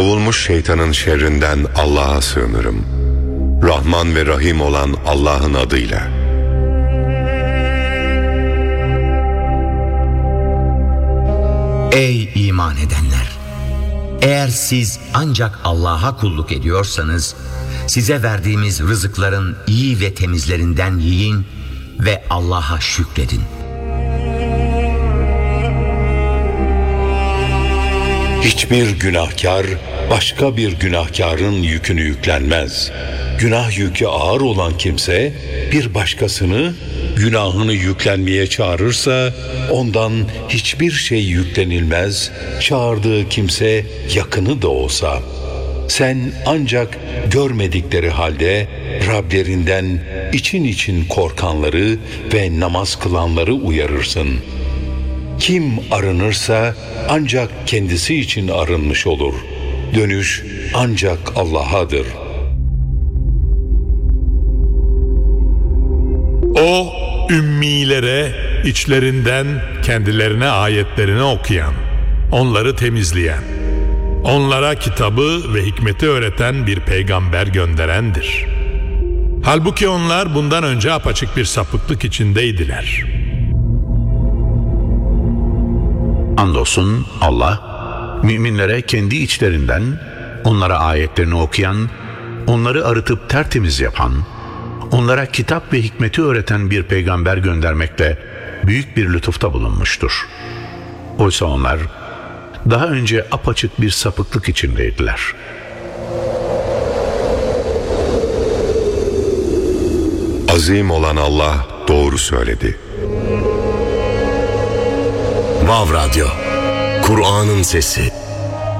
Kovulmuş şeytanın şerrinden Allah'a sığınırım. Rahman ve Rahim olan Allah'ın adıyla. Ey iman edenler! Eğer siz ancak Allah'a kulluk ediyorsanız, size verdiğimiz rızıkların iyi ve temizlerinden yiyin ve Allah'a şükredin. Hiçbir günahkar başka bir günahkarın yükünü yüklenmez. Günah yükü ağır olan kimse bir başkasını günahını yüklenmeye çağırırsa ondan hiçbir şey yüklenilmez, çağırdığı kimse yakını da olsa. Sen ancak görmedikleri halde Rablerinden için için korkanları ve namaz kılanları uyarırsın. Kim arınırsa ancak kendisi için arınmış olur. Dönüş ancak Allah'adır. O ümmilere içlerinden kendilerine ayetlerini okuyan, onları temizleyen, onlara kitabı ve hikmeti öğreten bir peygamber gönderendir. Halbuki onlar bundan önce apaçık bir sapıklık içindeydiler. Andolsun Allah, müminlere kendi içlerinden onlara ayetlerini okuyan, onları arıtıp tertemiz yapan, onlara kitap ve hikmeti öğreten bir peygamber göndermekle büyük bir lütufta bulunmuştur. Oysa onlar daha önce apaçık bir sapıklık içindeydiler. Azim olan Allah doğru söyledi. Vav Radyo, Kur'an'ın sesi.